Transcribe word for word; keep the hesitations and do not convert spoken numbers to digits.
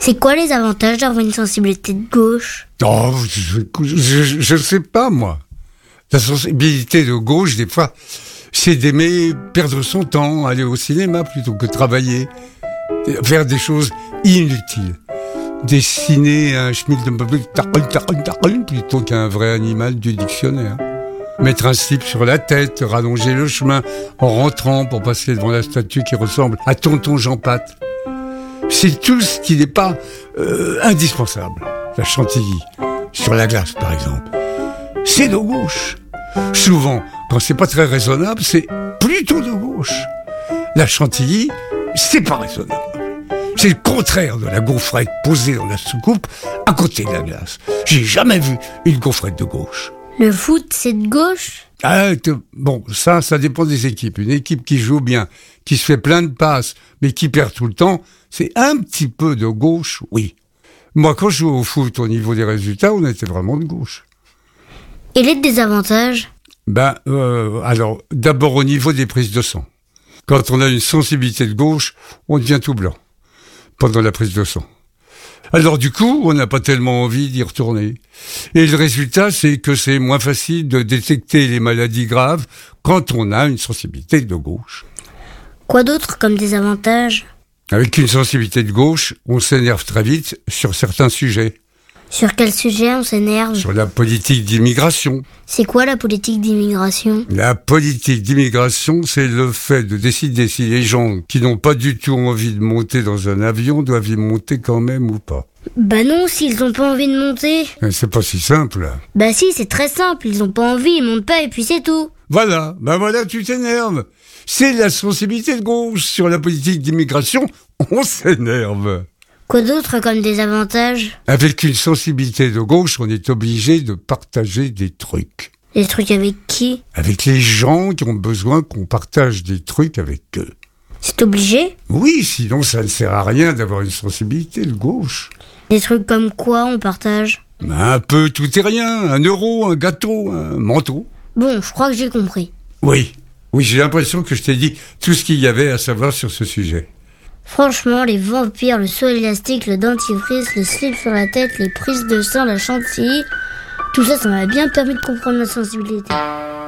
C'est quoi les avantages d'avoir une sensibilité de gauche ? Oh, je ne sais pas, moi. La sensibilité de gauche, des fois, c'est d'aimer perdre son temps, aller au cinéma plutôt que travailler, faire des choses inutiles. Dessiner un schmilblick plutôt qu'un vrai animal du dictionnaire. Mettre un slip sur la tête, rallonger le chemin en rentrant pour passer devant la statue qui ressemble à Tonton Jean Patte. C'est tout ce qui n'est pas euh, indispensable. La chantilly, sur la glace par exemple, c'est de gauche. Souvent, quand c'est pas très raisonnable, c'est plutôt de gauche. La chantilly, c'est pas raisonnable. C'est le contraire de la gaufrette posée dans la soucoupe à côté de la glace. J'ai jamais vu une gaufrette de gauche. Le foot, c'est de gauche ? Ah, bon, ça, ça dépend des équipes. Une équipe qui joue bien, qui se fait plein de passes, mais qui perd tout le temps, c'est un petit peu de gauche, oui. Moi, quand je jouais au foot, au niveau des résultats, on était vraiment de gauche. Et les désavantages ? Ben, euh, alors, d'abord au niveau des prises de sang. Quand on a une sensibilité de gauche, on devient tout blanc pendant la prise de sang. Alors du coup, on n'a pas tellement envie d'y retourner. Et le résultat, c'est que c'est moins facile de détecter les maladies graves quand on a une sensibilité de gauche. Quoi d'autre comme désavantage ? Avec une sensibilité de gauche, on s'énerve très vite sur certains sujets. Sur quel sujet on s'énerve ? Sur la politique d'immigration. C'est quoi la politique d'immigration ? La politique d'immigration, c'est le fait de décider si les gens qui n'ont pas du tout envie de monter dans un avion doivent y monter quand même ou pas. Bah non, s'ils n'ont pas envie de monter. C'est pas si simple. Bah si, c'est très simple, ils n'ont pas envie, ils montent pas et puis c'est tout. Voilà, bah voilà, tu t'énerves. C'est la sensibilité de gauche. Sur la politique d'immigration, on s'énerve. Quoi d'autre comme désavantage ? Avec une sensibilité de gauche, on est obligé de partager des trucs. Des trucs avec qui ? Avec les gens qui ont besoin qu'on partage des trucs avec eux. C'est obligé ? Oui, sinon ça ne sert à rien d'avoir une sensibilité de gauche. Des trucs comme quoi on partage ? Un peu tout et rien, un euro, un gâteau, un manteau. Bon, je crois que j'ai compris. Oui, oui, j'ai l'impression que je t'ai dit tout ce qu'il y avait à savoir sur ce sujet. Franchement, les vampires, le saut élastique, le dentifrice, le slip sur la tête, les prises de sang, la chantilly, tout ça, ça m'a bien permis de comprendre ma sensibilité.